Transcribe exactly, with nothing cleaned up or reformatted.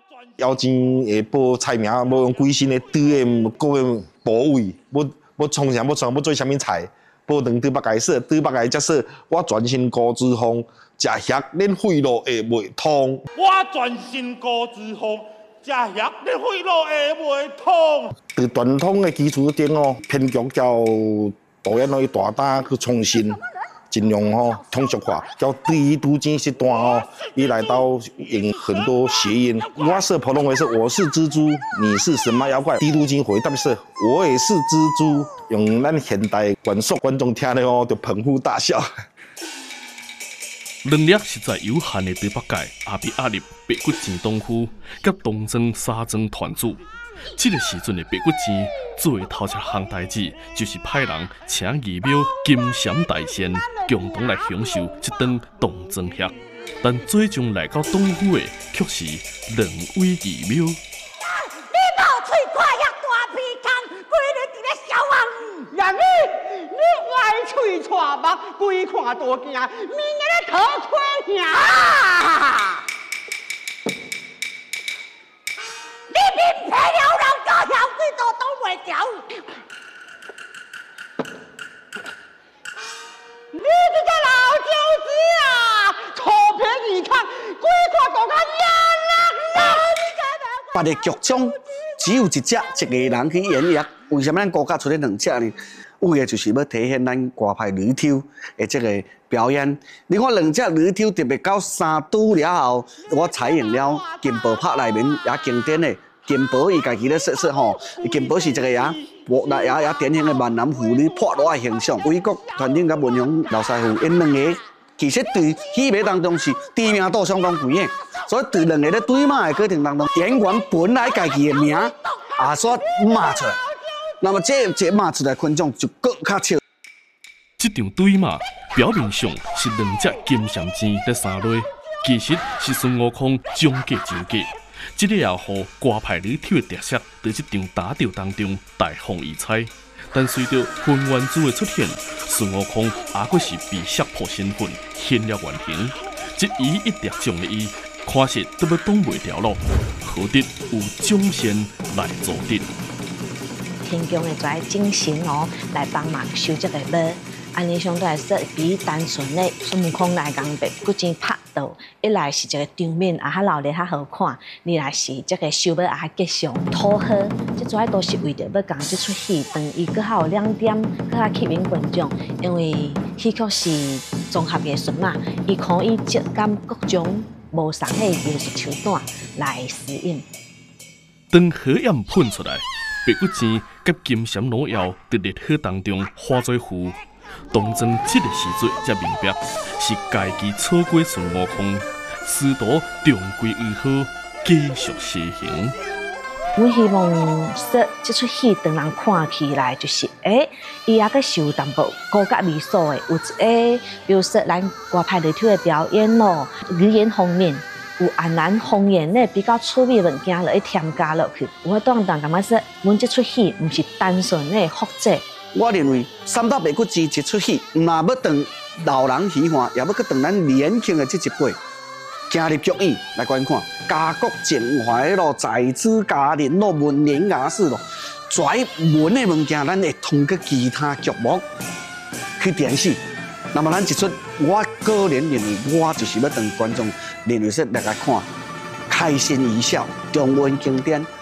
腰钱会报菜名，要用几身的猪的各个部位，要要创啥，要创要做啥物菜，报两猪八戒说，猪八戒才说，我全身高脂肪，食遐恁肺癆会袂痛。 我全身高脂肪，食遐恁肺癆会袂痛。 在传统的基础顶哦，偏剧叫导演可以大胆去创新。 尽量吼通俗化，叫第一读经是段哦，一来到引很多谐音。我是普通话是我是蜘蛛，你是什么妖怪？第一读经回答是我也是蜘蛛，用咱现代观众观众听了哦，就捧腹大笑。 能力实在有限的猪八戒，也被压入白骨精东夫甲东庄沙庄团主。 这个时阵的白骨精做的头一项代志，就是派人请义庙金蝉大仙共同来享受这顿东庄宴。但最终来到东府的，却是两位义庙。 你冇嘴看遐大皮坑，规日伫咧笑我。 然你，你爱嘴揣目，规看大惊，明日咧讨亏呀！ 你偏了人高晓几多都袂调。 你这个老九子啊，臭皮二康，鬼看大看呀啦啦！ 别个剧中只有一只一个人去演绎，为什么咱国家出了两只呢？为的就是要体现咱歌派女抽的这个表演。你看两只女抽特别到三拄了后，我采用了金宝拍内面也经典的。 金宝伊家己咧说说吼，金宝是一个也无也也也典型的闽南妇女破落的形象。伟国团长甲文勇老师傅因两个，其实对戏码当中是知名度相当贵的，所以对两个咧对骂的过程当中，演员本来家己的名也说骂出来，那么这这骂出来，观众就更较笑。 这场对骂表面上是两只金蝉精在相擂，其实是孙悟空将计就计。 这个也予歌派女抽的特色，在这场打斗当中大放异彩。但随着混元珠的出现，孙悟空也佫是被胁迫身份，现了原形。这一一直将的伊，看实都要挡袂牢咯。何得有掌声来助阵？ 天宫的跩精神哦，来帮忙收这个魔。 安尼相对来说比单纯的孙悟空来讲白骨精拍斗，一来是一个场面啊较闹热较好看，二来是这个收尾啊吉祥讨好，这主要都是为着要讲这出戏，让伊更较有亮点，更较吸引观众。因为戏曲是综合艺术嘛，伊可以接感各种无相的艺术手段来适应。 当火焰喷出来，白骨精甲金蝉老妖在烈火当中化作糊。 东庄这个时阵才明白，是家己错过孙悟空，师徒重归于好，继续西行。 我希望说这出戏让人看起来就是，诶、欸，伊也个受淡薄高价美术的，有一个，比如说咱歌派里头的表演咯，语言方面有闽南方言咧比较趣味的物件落去添加落去。我当当感觉说，阮这出戏唔是单纯的复制。 我认为三打白骨精一出戏，若要当老人喜欢，也要去当咱年轻的这一辈，加入剧院来观看，家国情怀咯，在子家人咯，文言雅士咯，跩文的物件，咱会通过其他剧目去诠释。那么咱一出，我个人认为，我就是要当观众认为说大家看，开心一笑，中文经典。